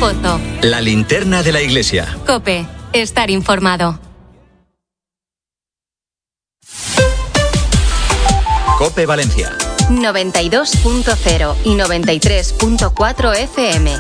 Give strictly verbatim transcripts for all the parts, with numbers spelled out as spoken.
Pozo. La linterna de la iglesia. COPE. Estar informado. COPE Valencia. noventa y dos punto cero y noventa y tres punto cuatro F M.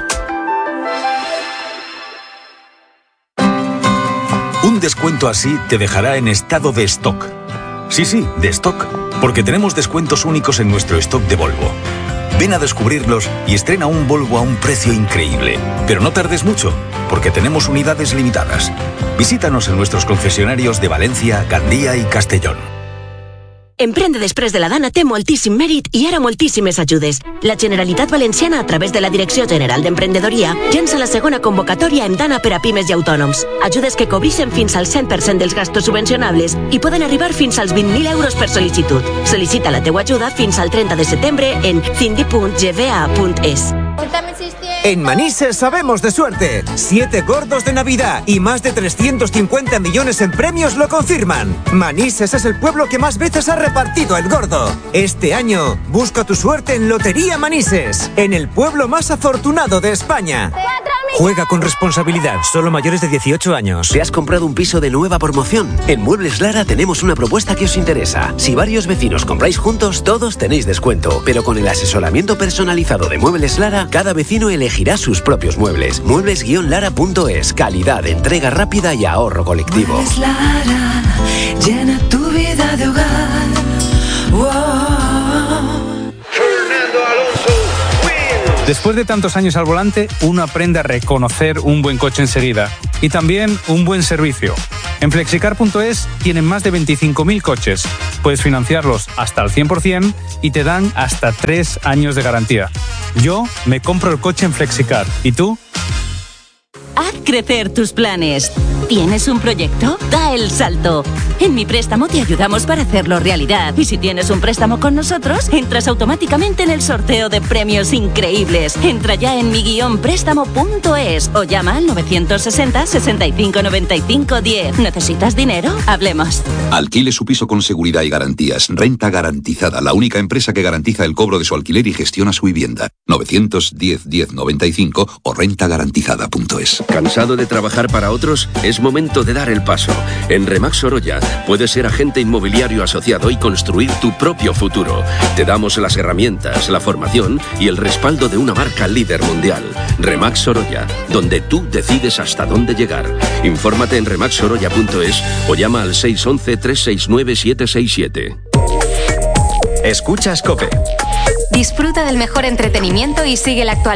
Un descuento así te dejará en estado de stock. Sí, sí, de stock. Porque tenemos descuentos únicos en nuestro stock de Volvo. Ven a descubrirlos y estrena un Volvo a un precio increíble. Pero no tardes mucho, porque tenemos unidades limitadas. Visítanos en nuestros concesionarios de Valencia, Gandía y Castellón. Emprende després de la Dana té moltíssim mèrit i ara moltíssimes ajudes. La Generalitat Valenciana, a través de la Direcció General d'Emprenedoria, llença la segona convocatòria amb Dana per a pimes i autònoms. Ajudes que cobreixen fins al cent per cent dels gastos subvencionables i poden arribar fins als vint mil euros per sol·licitud. Sol·licita la teua ajuda fins al trenta de setembre en cindi punt g v a punt es. En Manises sabemos de suerte. Siete gordos de Navidad y más de trescientos cincuenta millones en premios lo confirman. Manises es el pueblo que más veces ha repartido el gordo. Este año, busca tu suerte en Lotería Manises, en el pueblo más afortunado de España. Juega con responsabilidad, solo mayores de dieciocho años. ¿Te has comprado un piso de nueva promoción? En Muebles Lara tenemos una propuesta que os interesa. Si varios vecinos compráis juntos, todos tenéis descuento. Pero con el asesoramiento personalizado de Muebles Lara, cada vecino elegirá sus propios muebles. muebles guion lara punto es. Calidad, entrega rápida y ahorro colectivo. Muebles Lara, llena tu vida de hogar. Wow. Después de tantos años al volante, uno aprende a reconocer un buen coche enseguida y también un buen servicio. En flexicar punto es tienen más de veinticinco mil coches. Puedes financiarlos hasta el cien por ciento y te dan hasta tres años de garantía. Yo me compro el coche en Flexicar. ¿Y tú? Haz crecer tus planes. ¿Tienes un proyecto? Da el salto. En Mi Préstamo te ayudamos para hacerlo realidad. Y si tienes un préstamo con nosotros, entras automáticamente en el sorteo de premios increíbles. Entra ya en mi guion préstamo punto es o llama al novecientos sesenta, sesenta y cinco, noventa y cinco, diez. ¿Necesitas dinero? Hablemos. Alquile su piso con seguridad y garantías. Renta Garantizada, la única empresa que garantiza el cobro de su alquiler y gestiona su vivienda. novecientos diez, diez, noventa y cinco o renta garantizada punto es. ¿Cansado de trabajar para otros? Es momento de dar el paso. En Remax Sorolla puedes ser agente inmobiliario asociado y construir tu propio futuro. Te damos las herramientas, la formación y el respaldo de una marca líder mundial. Remax Sorolla, donde tú decides hasta dónde llegar. Infórmate en remax sorolla punto es o llama al seis uno uno, tres seis nueve, siete seis siete. Escuchas COPE. Disfruta del mejor entretenimiento y sigue la actualidad.